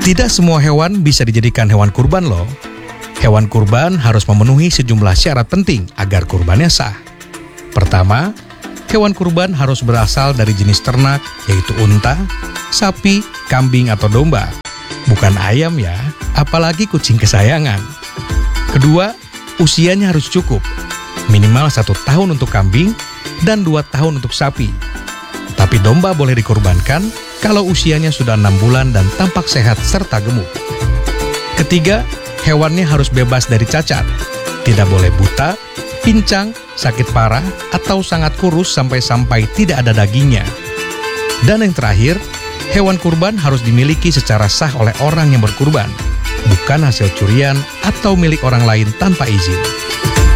Tidak semua hewan bisa dijadikan hewan kurban loh. Hewan kurban harus memenuhi sejumlah syarat penting agar kurbannya sah. Pertama, hewan kurban harus berasal dari jenis ternak, yaitu unta, sapi, kambing atau domba. Bukan ayam ya, apalagi kucing kesayangan. Kedua, usianya harus cukup. Minimal 1 tahun untuk kambing dan 2 tahun untuk sapi. Tapi domba boleh dikorbankan kalau usianya sudah 6 bulan dan tampak sehat serta gemuk. Ketiga, hewannya harus bebas dari cacat. Tidak boleh buta, pincang, sakit parah, atau sangat kurus sampai tidak ada dagingnya. Dan yang terakhir, hewan kurban harus dimiliki secara sah oleh orang yang berkurban, bukan hasil curian atau milik orang lain tanpa izin.